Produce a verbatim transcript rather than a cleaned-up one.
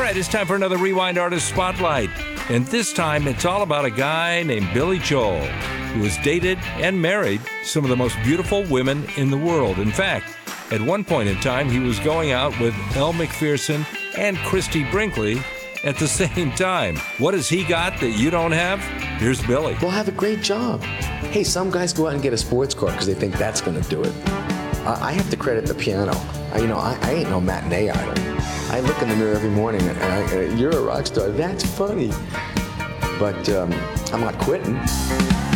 right, it's time for another Rewind Artist Spotlight. And this time, it's all about a guy named Billy Joel, who has dated and married some of the most beautiful women in the world. In fact, at one point in time, he was going out with Elle Macpherson and Christy Brinkley at the same time. What has he got that you don't have? Here's Billy. Well, have a great job. Hey, some guys go out and get a sports car because they think that's going to do it. I, I have to credit the piano. I, you know, I, I ain't no matinee idol. I look in the mirror every morning and I, uh, you're a rock star. That's funny. But um, I'm not quitting.